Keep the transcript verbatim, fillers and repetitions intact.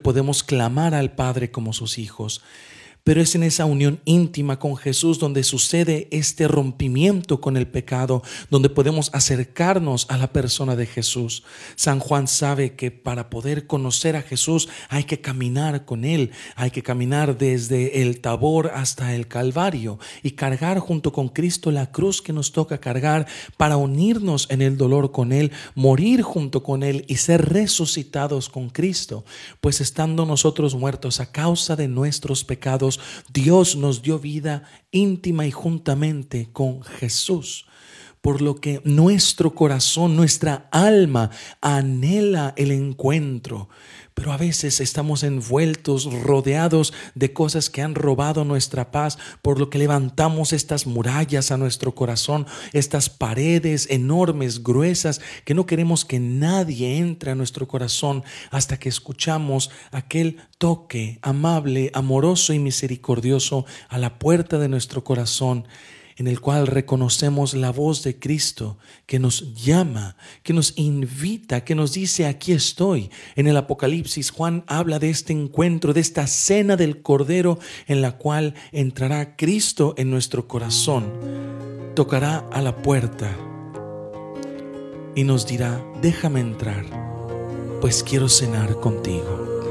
podemos clamar al Padre como sus hijos. Pero es en esa unión íntima con Jesús donde sucede este rompimiento con el pecado, donde podemos acercarnos a la persona de Jesús. San Juan sabe que para poder conocer a Jesús hay que caminar con Él, hay que caminar desde el Tabor hasta el Calvario y cargar junto con Cristo la cruz que nos toca cargar para unirnos en el dolor con Él, morir junto con Él y ser resucitados con Cristo. Pues estando nosotros muertos a causa de nuestros pecados, Dios nos dio vida íntima y juntamente con Jesús, por lo que nuestro corazón, nuestra alma anhela el encuentro. Pero a veces estamos envueltos, rodeados de cosas que han robado nuestra paz, por lo que levantamos estas murallas a nuestro corazón, estas paredes enormes, gruesas, que no queremos que nadie entre a nuestro corazón hasta que escuchamos aquel toque amable, amoroso y misericordioso a la puerta de nuestro corazón, en el cual reconocemos la voz de Cristo que nos llama, que nos invita, que nos dice: aquí estoy. En el Apocalipsis, Juan habla de este encuentro, de esta cena del Cordero en la cual entrará Cristo en nuestro corazón, tocará a la puerta y nos dirá: déjame entrar, pues quiero cenar contigo.